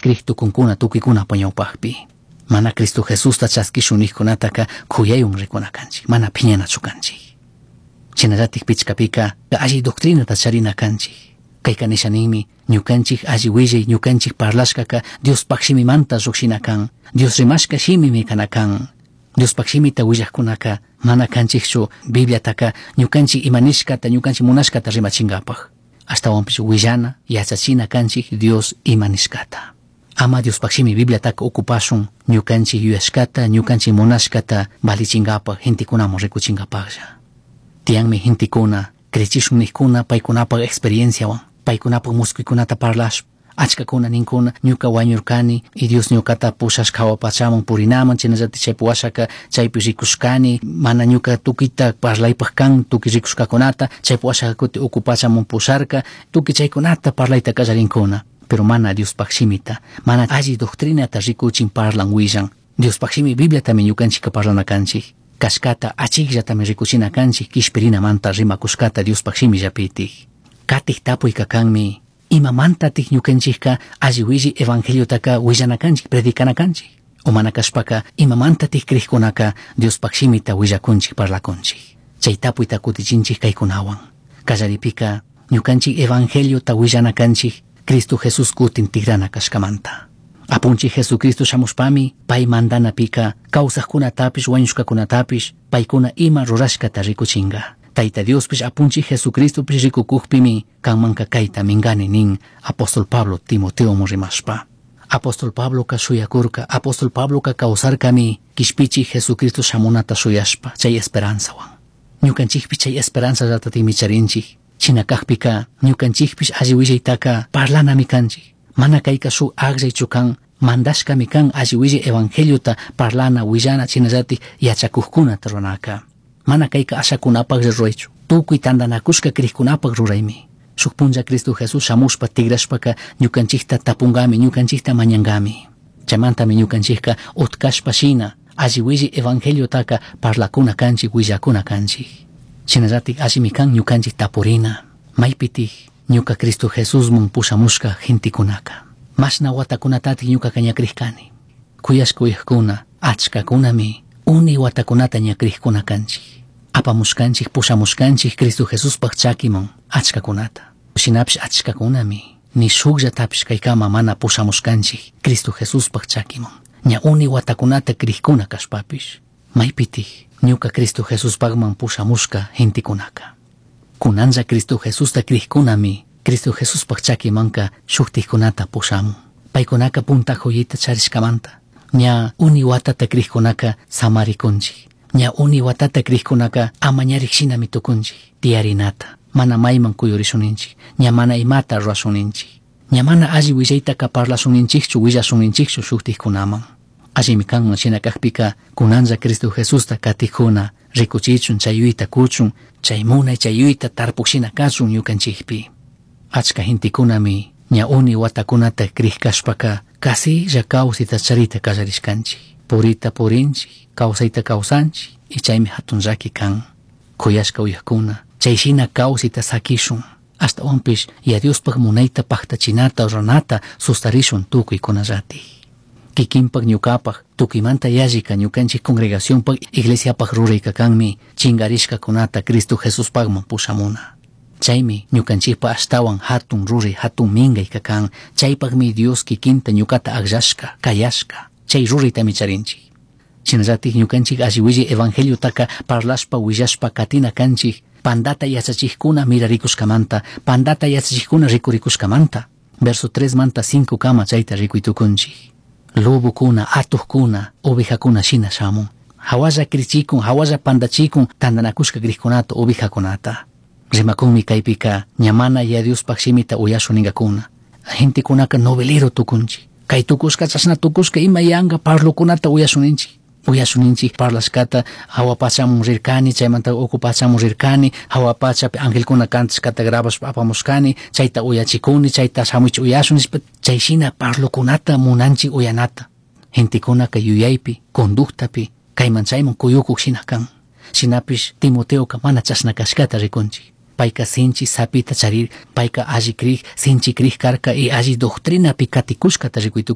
Cristo kunkuna tukikuna pañawpaqpi. Mana Cristo Jesus ta chaskishunijkunataka kuyayun rikunakanchik, mana piñanachu kanchik. Chinallatik pichkapika alli doctrina ta charina kanchik. Kayka nishaninmi ñukanchik alli willay ñukanchik parlashkaka Dios pakshimimanta lluqshina kan, Dios rimashka shimimi kana kan. Dios pakshimita willaqkunaka mana kanchikchu Bibliataka ñukanchik imanishkata ñukanchik munashkata rimachinkapaq. Ashtawanpish willana yachachina kanchik Dios imanishkata. Ama Dios pakshimi Bibliataka okupashun ñukanchik yuyashkata ñukanchik munashkata valichinkapaq gentikunaman rikuchinkapaqlla. Tianmi gentikuna krechishunnikkuna paykunapaq experienciawan paykunapaq muskuykunata parlash achkakuna ninkuna ñuka wañurkani y Dios ñukata pushashka hawapachaman purinaman chinallatik chaypi washaka chaypi rikushkani mana ñuka tukita parlaypaq kan tukuy rikushkakunata chaypi washaka kuti ukupachaman pusharka tukuy chaykunata parlayta kallarinkuna pero mana Dios pakshimita mana alli doctrinata rikuchin parlan willan Dios pakshimi Bibliatami ñukanchikka parlana kanchik kashkata achikllata rikuchina kanchik kishpirinamanta rimakushkata Dios pakshimi llapitik katik tapuyka kanmi imamantatik ñukanchikka alli willi evangeliotaka willana kanchik predikana kanchik o mana kashpaka imamantatik kriykunaka Dios pakshimita willakunchik parlakunchik chay tapuyta kutichinchik kaykunawan kallaripika ñukanchik evangeliota willana kanchik Cristo Jesus kutin tigrana kashkamanta apunchik Jesucristo shamushpami pay mandanapika kawsaqkunatapish wañushkakunatapish paykuna ima rurashkata rikuchinga Tayta Diospish apunchik Jesucristopish rikukukpimi kanmanka kayta mingani nin Apóstol Pablo Timoteoman rimashpa Apóstol Pablo ka shuyakurka Apóstol Pablo ka kawsarkami kishpichik Jesucristo shamunata shuyashpa chay esperanzawan ñukanchikpish chay esperanzallata timicharinchik chinakaqpika ñukanchikpish alli willaytaka parlanami kanchik mana kayka shuk aqllaychu kan mandashkami kan alli willay evangeliota parlana willana chinallatik yachakuqkunata runaka mana kayka ashakunapaq ruraychu tukuy tandanakushka kriykunapaq ruraymi shuk punlla Cristo Jesus shamushpa tigrashpaka ñukanchikta tapungami ñukanchikta mañangami chaymantami ñukanchikka utkashpa shina alli willay evangeliotaka parlakuna kanchik willakuna kanchik chinallatik allimi kan ñukanchik tapurina maypitik ñuka Cristo Jesusman pushamushka gentikunaka mashna watakunatatik ñukaka ñakrikani kuyashka uyaqkuna achkakunami uni watakunata ñakrikuna kanchik apamushkanchik pushamushkanchik Cristo Jesuspaq chakiman achkakunata shinapish achkakunami ni shukllatapish kaykama mana pushamushkanchik Cristo Jesuspaq chakiman ña uni watakunata krikuna kashpapish maypitik ñuka Cristo Jesuspaqman pushamushka gentikunaka kunanlla Cristo Jesusta krikkunami Cristo Jesuspaq chakimanka shuktikkunata pushamun paykunaka punta joyita charishkamanta ña uni watata krikkunaka samarikunchik ña uni watata krikkunaka ama ñarikshinami tukunchik tiyarinata mana mayman kuyurishuninchik ña mana imata rurashuninchik ña mana alli willaytaka parlashuninchikchu willashuninchikchu shuktikkunaman allimi kanman shinakaqpika kunanlla Cristo Jesusta katikkuna rikuchichun chayuyta kuchun chay munay chayuyta tarpuqshina kachun ñukanchikpi achka gentikunami ña uni watakunata krikashpaka kasilla kawsayta charita kallarishkanchik purita purinchik kawsayta kawsanchik y chaymi hatun llaki kan kuyashka uyaqkuna chayshina kawsayta sakishun ashtawanpish ya Diospaq munayta paktachinata runata sustarishun tukuykunallatik kikinpaq ñukapaq tukuymanta yallika ñukanchik congregacionpaq iglesiapaq rurayka kanmi chingarishkakunata Cristo Jesuspaqman pushamuna chaymi ñukanchikpa ashtawan hatun ruray hatun mingayka kan chaypaqmi Dios kikinta ñukata aqllashka kayashka chay ruraytami charinchik chinallatik ñukanchik alli willay evangeliotaka parlashpa willashpa katina kanchik pandata yachachijkuna mirarikushkamanta pandata yachachijkuna rikurikushkamanta verso 3 manta 5 kama chayta rikuytukunchik lobukuna atuqkuna ovejakuna shina shamun hawalla krichikun hawalla pandachikun tandanakushka grikkunata ovejakunata rimakunmi kaypika ña mana ya Diospaq shimita uyashuninqakuna gentekunaka novelero tukunchik kay tukushka chashna tukushka ima yanqa parlukunata uyashuninchik parlashkata hawapachamun rirkani chaymanta ukupachamun rirkani hawapachapi angelkuna kantashkata grabashpa apamushkani chayta uyachikuni chayta shamuycha uyashunishpa chayshina parlukunata munanchik uyanata gentekunaka yuyaypi conductapi kayman chayman kuyukuq shina kan shinapish Timoteoka mana chashna kashkata rikunchik payka sinchi sapita charir payka alli krik sinchi krik karka y alli doctrinapi katikushkata rikuytu